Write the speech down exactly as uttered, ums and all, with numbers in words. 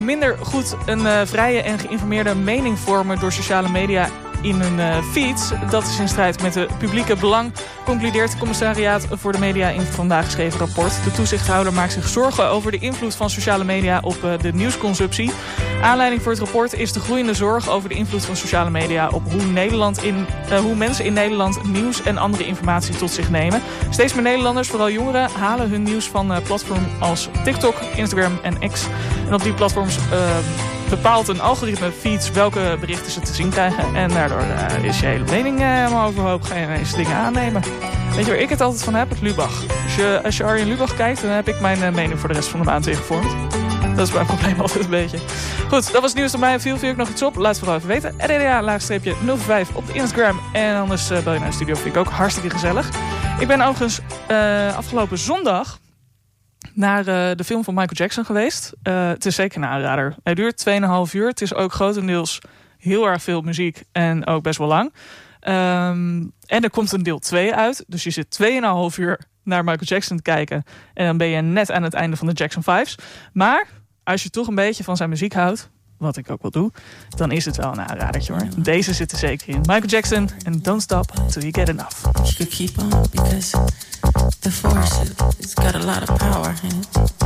minder goed een uh, vrije en geïnformeerde mening vormen door sociale media in hun uh, feeds. Dat is in strijd met het publieke belang, concludeert het Commissariaat voor de Media in het vandaag geschreven rapport. De toezichthouder maakt zich zorgen over de invloed van sociale media op uh, de nieuwsconsumptie. Aanleiding voor het rapport is de groeiende zorg over de invloed van sociale media op hoe, Nederland in, uh, hoe mensen in Nederland nieuws en andere informatie tot zich nemen. Steeds meer Nederlanders, vooral jongeren, halen hun nieuws van uh, platforms als TikTok, Instagram en X. En op die platforms uh, bepaalt een algoritme feeds welke berichten ze te zien krijgen. En daardoor uh, is je hele mening uh, helemaal overhoop. Ga je ineens dingen aannemen. Weet je waar ik het altijd van heb? Lubach. Als je, als je Arjen Lubach kijkt, dan heb ik mijn uh, mening voor de rest van de maand weer gevormd. Dat is mijn probleem altijd een beetje. Goed, dat was het nieuws door mij. Viel viel ik nog iets op? Laat het vooral even weten. R D A laagstreepje nul vijf op de Instagram. En anders uh, bel je naar de studio. Vind ik ook hartstikke gezellig. Ik ben overigens uh, afgelopen zondag naar uh, de film van Michael Jackson geweest. Uh, het is zeker een aanrader. Hij duurt twee en een half uur. Het is ook grotendeels heel erg veel muziek en ook best wel lang. Um, en er komt een deel twee uit. Dus je zit twee en een half uur naar Michael Jackson te kijken. En dan ben je net aan het einde van de Jackson vijf's. Maar als je toch een beetje van zijn muziek houdt, wat ik ook wel doe, dan is het wel een aanradertje hoor. Deze zit er zeker in. Michael Jackson en Don't Stop Till You Get Enough. You could keep on because the force, it's got a lot of power in it.